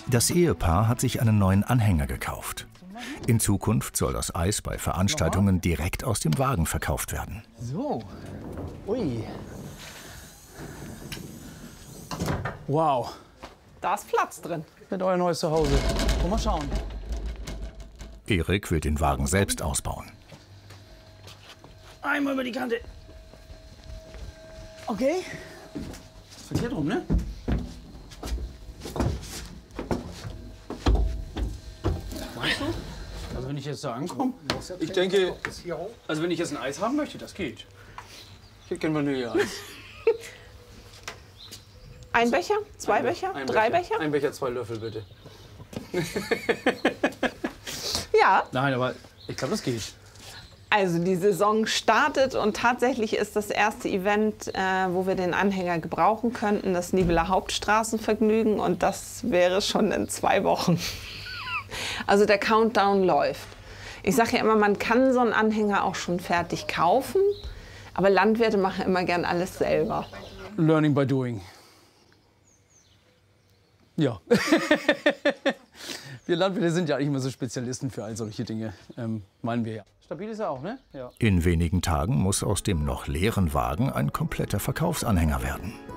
Das Ehepaar hat sich einen neuen Anhänger gekauft. In Zukunft soll das Eis bei Veranstaltungen direkt aus dem Wagen verkauft werden. So. Ui. Wow. Da ist Platz drin. Mit euer neues Zuhause. Mal schauen. Erik will den Wagen selbst ausbauen. Einmal über die Kante. Okay. Verkehrt rum, ne? Meinst du? Also wenn ich jetzt da ankomme, ich denke, also wenn ich jetzt ein Eis haben möchte, das geht. Ich hätte gerne Vanilleeis. Ein Becher? Zwei Becher? Drei Becher? Ein Becher, 2 Löffel, bitte. Ja. Nein, aber ich glaube, das geht. Also die Saison startet und tatsächlich ist das erste Event, wo wir den Anhänger gebrauchen könnten, das Nibeler Hauptstraßenvergnügen, und das wäre schon in 2 Wochen. Also der Countdown läuft. Ich sage ja immer, man kann so einen Anhänger auch schon fertig kaufen, aber Landwirte machen immer gern alles selber. Learning by doing. Ja. Wir Landwirte sind ja eigentlich immer so Spezialisten für all solche Dinge, meinen wir ja. Stabil ist er auch, ne? Ja. In wenigen Tagen muss aus dem noch leeren Wagen ein kompletter Verkaufsanhänger werden.